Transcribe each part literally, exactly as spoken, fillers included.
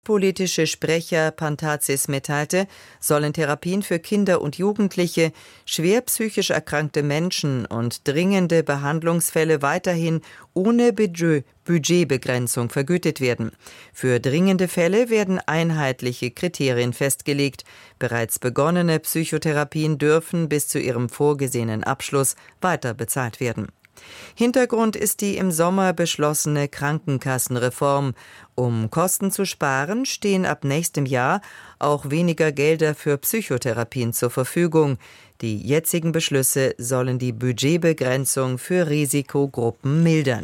Politische Sprecher Pantazis mitteilte, sollen Therapien für Kinder und Jugendliche, schwer psychisch erkrankte Menschen und dringende Behandlungsfälle weiterhin ohne Budget, Budgetbegrenzung vergütet werden. Für dringende Fälle werden einheitliche Kriterien festgelegt. Bereits begonnene Psychotherapien dürfen bis zu ihrem vorgesehenen Abschluss weiter bezahlt werden. Hintergrund ist die im Sommer beschlossene Krankenkassenreform. Um Kosten zu sparen, stehen ab nächstem Jahr auch weniger Gelder für Psychotherapien zur Verfügung. Die jetzigen Beschlüsse sollen die Budgetbegrenzung für Risikogruppen mildern.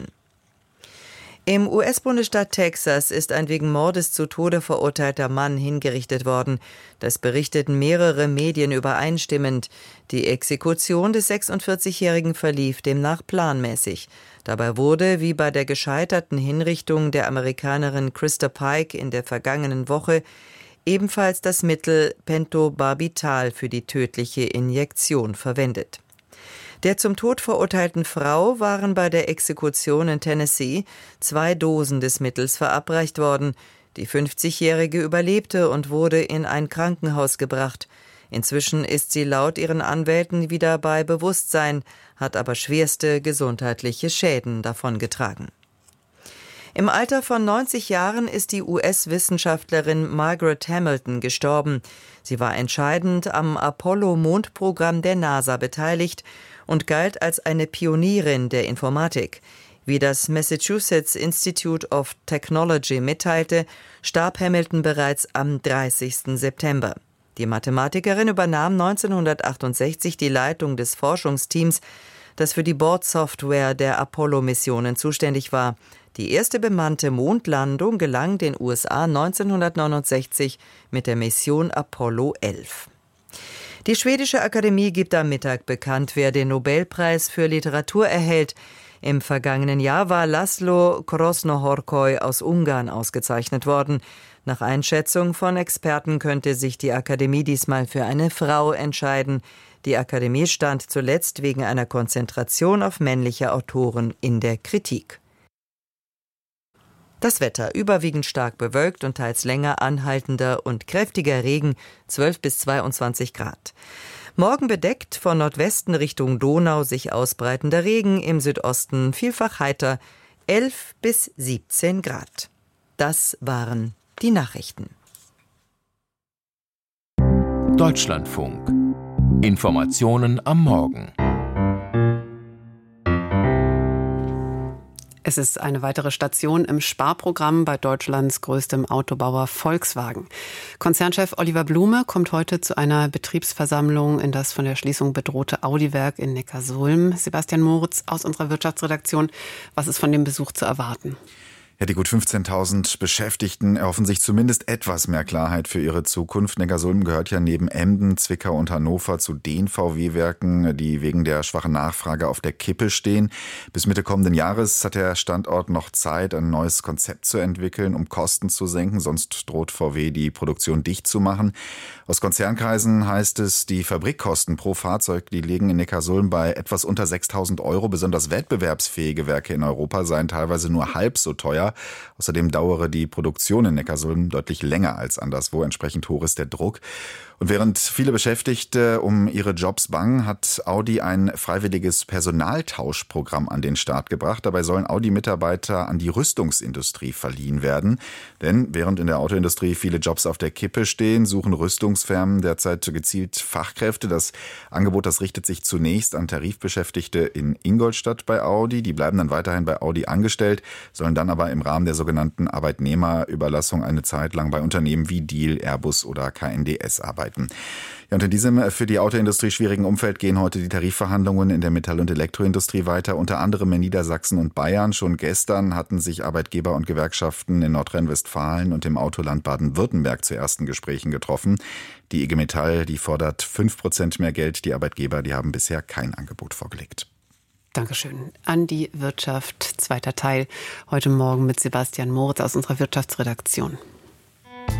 Im U S-Bundesstaat Texas ist ein wegen Mordes zu Tode verurteilter Mann hingerichtet worden. Das berichteten mehrere Medien übereinstimmend. Die Exekution des sechsundvierzigjährigen verlief demnach planmäßig. Dabei wurde, wie bei der gescheiterten Hinrichtung der Amerikanerin Krista Pike in der vergangenen Woche, ebenfalls das Mittel Pentobarbital für die tödliche Injektion verwendet. Der zum Tod verurteilten Frau waren bei der Exekution in Tennessee zwei Dosen des Mittels verabreicht worden. Die fünfzigjährige überlebte und wurde in ein Krankenhaus gebracht. Inzwischen ist sie laut ihren Anwälten wieder bei Bewusstsein, hat aber schwerste gesundheitliche Schäden davongetragen. Im Alter von neunzig Jahren ist die U S-Wissenschaftlerin Margaret Hamilton gestorben. Sie war entscheidend am Apollo-Mondprogramm der NASA beteiligt und galt als eine Pionierin der Informatik. Wie das Massachusetts Institute of Technology mitteilte, starb Hamilton bereits am dreißigsten September. Die Mathematikerin übernahm neunzehnhundertachtundsechzig die Leitung des Forschungsteams, das für die Bordsoftware der Apollo-Missionen zuständig war. Die erste bemannte Mondlandung gelang den U S A neunzehnhundertneunundsechzig mit der Mission Apollo elf. Die schwedische Akademie gibt am Mittag bekannt, wer den Nobelpreis für Literatur erhält. Im vergangenen Jahr war Laszlo Krosnohorkoi aus Ungarn ausgezeichnet worden. Nach Einschätzung von Experten könnte sich die Akademie diesmal für eine Frau entscheiden. Die Akademie stand zuletzt wegen einer Konzentration auf männliche Autoren in der Kritik. Das Wetter: überwiegend stark bewölkt und teils länger anhaltender und kräftiger Regen, zwölf bis zweiundzwanzig Grad. Morgen bedeckt, von Nordwesten Richtung Donau sich ausbreitender Regen, im Südosten vielfach heiter, elf bis siebzehn Grad. Das waren die Nachrichten. Deutschlandfunk. Informationen am Morgen. Es ist eine weitere Station im Sparprogramm bei Deutschlands größtem Autobauer Volkswagen. Konzernchef Oliver Blume kommt heute zu einer Betriebsversammlung in das von der Schließung bedrohte Audi-Werk in Neckarsulm. Sebastian Moritz aus unserer Wirtschaftsredaktion. Was ist von dem Besuch zu erwarten? Ja, die gut fünfzehntausend Beschäftigten erhoffen sich zumindest etwas mehr Klarheit für ihre Zukunft. Neckarsulm gehört ja neben Emden, Zwickau und Hannover zu den V W-Werken, die wegen der schwachen Nachfrage auf der Kippe stehen. Bis Mitte kommenden Jahres hat der Standort noch Zeit, ein neues Konzept zu entwickeln, um Kosten zu senken. Sonst droht V W, die Produktion dicht zu machen. Aus Konzernkreisen heißt es, die Fabrikkosten pro Fahrzeug, die liegen in Neckarsulm bei etwas unter sechstausend Euro. Besonders wettbewerbsfähige Werke in Europa seien teilweise nur halb so teuer. Außerdem dauere die Produktion in Neckarsulm deutlich länger als anderswo. Entsprechend hoch ist der Druck. Und während viele Beschäftigte um ihre Jobs bangen, hat Audi ein freiwilliges Personaltauschprogramm an den Start gebracht. Dabei sollen Audi-Mitarbeiter an die Rüstungsindustrie verliehen werden. Denn während in der Autoindustrie viele Jobs auf der Kippe stehen, suchen Rüstungsfirmen derzeit gezielt Fachkräfte. Das Angebot, das richtet sich zunächst an Tarifbeschäftigte in Ingolstadt bei Audi. Die bleiben dann weiterhin bei Audi angestellt, sollen dann aber im Rahmen der sogenannten Arbeitnehmerüberlassung eine Zeit lang bei Unternehmen wie Diehl, Airbus oder K N D S arbeiten. Ja, und in diesem für die Autoindustrie schwierigen Umfeld gehen heute die Tarifverhandlungen in der Metall- und Elektroindustrie weiter, unter anderem in Niedersachsen und Bayern. Schon gestern hatten sich Arbeitgeber und Gewerkschaften in Nordrhein-Westfalen und im Autoland Baden-Württemberg zu ersten Gesprächen getroffen. Die I G Metall, die fordert fünf Prozent mehr Geld. Die Arbeitgeber, die haben bisher kein Angebot vorgelegt. Dankeschön. An die Wirtschaft, zweiter Teil, heute Morgen mit Sebastian Moritz aus unserer Wirtschaftsredaktion.